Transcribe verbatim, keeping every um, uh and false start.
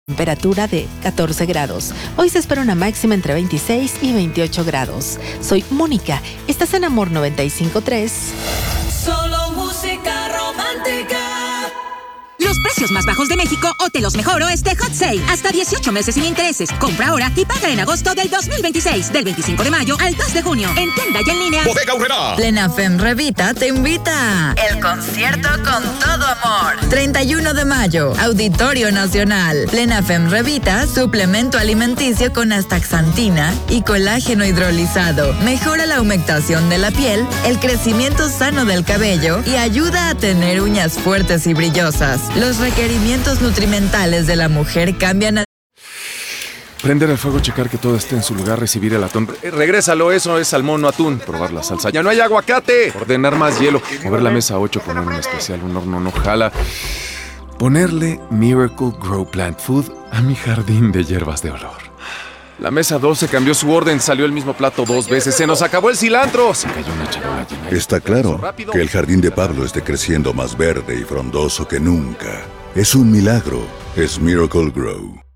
Temperatura de catorce grados. Hoy se espera una máxima entre veintiséis y veintiocho grados. Soy Mónica. Estás en Amor noventa y cinco punto tres. Solo música romántica. Los precios más bajos de México o te los mejoro este Hot Sale. Hasta dieciocho meses sin intereses. Compra ahora y paga en agosto del dos mil veintiséis. Del veinticinco de mayo al dos de junio. En tienda y en línea. Bodega Aurrerá. Plena Fem Revita te invita. El concierto con todo amor. treinta y uno de mayo. Auditorio Nacional. Plena Fem Revita, suplemento alimenticio con astaxantina y colágeno hidrolizado. Mejora la humectación de la piel, el crecimiento sano del cabello y ayuda a tener uñas fuertes y brillosas. Los requerimientos nutrimentales de la mujer cambian a... Prender el fuego, checar que todo esté en su lugar, recibir el atún. Eh, regrésalo, eso es salmón, no atún. Probar la salsa. ¡Ya no hay aguacate! Ordenar más hielo. Mover la mesa a ocho, poner un especial, un horno no jala. Ponerle Miracle Grow Plant Food a mi jardín de hierbas de olor. La mesa doce cambió su orden, salió el mismo plato dos veces. ¡Se nos acabó el cilantro! Se cayó una charola llena. Está claro que el jardín de Pablo esté creciendo más verde y frondoso que nunca. Es un milagro. Es Miracle Grow.